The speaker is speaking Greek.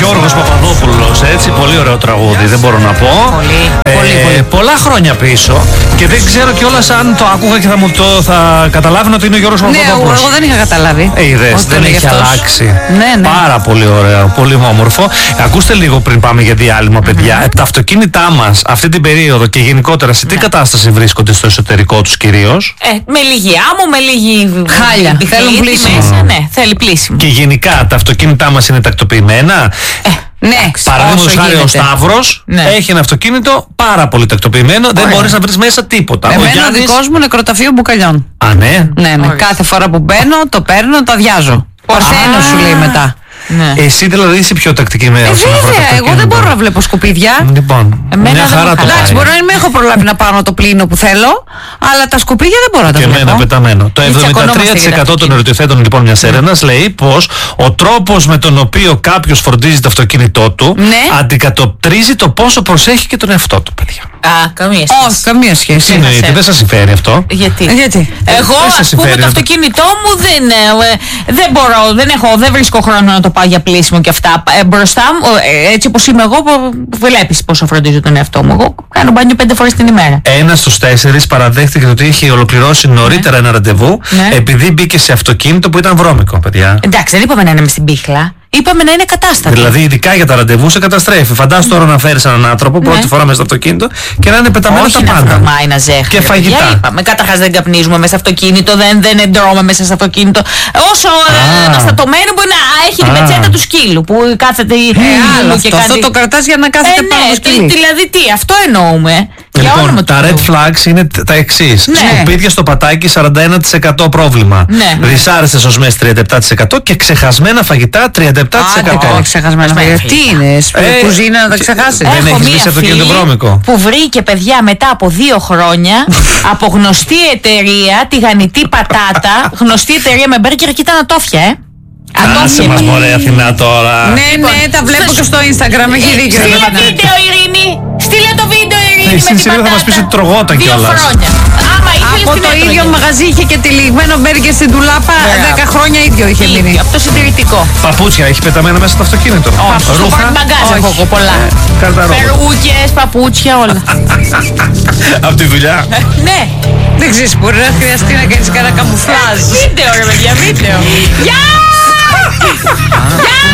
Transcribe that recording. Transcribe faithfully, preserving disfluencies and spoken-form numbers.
Γιώργος Παπαδόπουλος, έτσι, πολύ ωραίο τραγούδι, δεν μπορώ να πω. Πολύ, ε, πολύ, πολύ. Πολλά χρόνια πίσω και δεν ξέρω κιόλας αν το άκουγα και θα μου το θα καταλάβαινα ότι είναι ο Γιώργος Παπαδόπουλος. Ναι, εγώ δεν είχα καταλάβει. Ε, είδες, δεν έχει αλλάξει. Ναι, ναι. Πάρα πολύ ωραίο, πολύ όμορφο. Ακούστε λίγο πριν πάμε για διάλειμμα, παιδιά. Mm-hmm. Τα αυτοκίνητά μας αυτή την περίοδο και γενικότερα σε τι ναι. κατάσταση βρίσκονται στο εσωτερικό τους κυρίως? Ε, με λίγη άμμο, με λίγη χάλια. Θέλουν πλήσιμο. Μέσα, ναι, θέλει πλήσιμο. Και γενικά τα αυτοκίνητά μας είναι τακτοποιημένα. Ε, ναι, παραδείγματος χάρη ο Σταύρος ναι. έχει ένα αυτοκίνητο πάρα πολύ τακτοποιημένο. Ωραία. Δεν μπορείς να βρεις μέσα τίποτα. Εμένα ο Γιάννης... ο δικός μου νεκροταφείο μπουκαλιών. Α, ναι. Ναι, ναι. Κάθε φορά που μπαίνω, το παίρνω, το αδειάζω. Παρθένο σου λέει μετά. Ναι. Εσύ δηλαδή είσαι πιο τακτική με ε, βέβαια, εγώ δεν μπορώ να βλέπω σκουπίδια. Λοιπόν, εμένα μια χαρά το εντάξει, μπορεί να μην έχω προλάβει να πάω να το πλύνω που θέλω, αλλά τα σκουπίδια δεν μπορώ να τα και βλέπω. Και εμένα πεταμένο. Το εβδομήντα τρία τοις εκατό των ερωτηθέντων λοιπόν μιας έρευνας λέει πως ο τρόπος με τον οποίο κάποιος φροντίζει το αυτοκίνητό του ναι. αντικατοπτρίζει το πόσο προσέχει και τον εαυτό του, παιδιά. Α, καμία σχέση. Όχι, καμία σχέση. Εννοείται, δεν σας συμφέρει αυτό. Γιατί? Γιατί? Εγώ, ας πούμε, το αυτοκίνητό μου δεν, ε, δεν μπορώ, δεν έχω, δεν βρίσκω χρόνο να το πάω για πλήσιμο και αυτά. Ε, μπροστά μου, ε, έτσι όπως είμαι εγώ, βλέπεις πόσο φροντίζω τον εαυτό μου. Εγώ κάνω μπάνιο πέντε φορές την ημέρα. Ένα στους τέσσερις παραδέχτηκε ότι είχε ολοκληρώσει νωρίτερα ναι. ένα ραντεβού ναι. επειδή μπήκε σε αυτοκίνητο που ήταν βρώμικο, παιδιά. Εντάξει, δεν είπαμε να είναι μες στην πίχλα. Είπαμε να είναι κατάστατο. Δηλαδή, ειδικά για τα ραντεβού σε καταστρέφει. Φαντάσου τώρα να φέρεις έναν άνθρωπο ναι. πρώτη φορά μέσα στο αυτοκίνητο και να είναι πεταμένα όχι τα πάντα. Όχι να ένα ζέχτη. Και φαγητά. Είπαμε, καταρχάς δεν καπνίζουμε μέσα στο αυτοκίνητο, δεν, δεν εντρώμε μέσα στο αυτοκίνητο. Όσο αναστατωμένο μπορεί να έχει την πετσέτα του σκύλου που κάθεται. Ε, άλλο αυτό, αυτό το κρατάς για να κάθεται πάνω στο σκύλι. Δηλαδή τι, αυτό εννοούμε. Λοιπόν, τα red flags είναι τα εξής. Ναι. Σκουπίδια στο πατάκι σαράντα ένα τοις εκατό πρόβλημα. Ναι. Δυσάρεστες οσμές τριάντα επτά τοις εκατό και ξεχασμένα φαγητά τριάντα επτά τοις εκατό. Άντε, ξεχασμένα φαγητά. Τι είναι, ε, κουζίνα να τα ξεχάσεις. Δεν έχεις μπει σε αυτοκίνητο βρώμικο. Που βρήκε, παιδιά, μετά από δύο χρόνια από γνωστή εταιρεία, τηγανιτή πατάτα, γνωστή εταιρεία με μπέργκερ και ήταν ατόφια, ε. Άσε μας μωρέ Αθηνά τώρα. Ναι, ναι, τα βλέπω και στο Instagram, έχει δίκιο. Στείλε βίντεο, Ειρήνη. Στείλε το βίντεο, Ειρήνη. Εσύ σίγουρα θα μας πεις ότι τρογόταν κιόλας. Δύο χρόνια. Άμα από το ίδιο μαγαζί είχε και τυλιγμένο μπέργκερ στην τουλάπα, δέκα χρόνια ίδιο είχε μείνει. Αυτό συντηρητικό. Παπούτσια έχει πεταμένα μέσα στο αυτοκίνητο. Ρούχα. Μπαγκάζ έχω εγώ πολλά. Περούκες, παπούτσια, όλα. Από τη δουλειά. Ναι. Δεν ξέρεις, μπορεί να χρειαστεί να κάνεις κανένα καμουφλάζ. Βίντεο ρε παιδιά, βίντεο. Γεια! Γεια!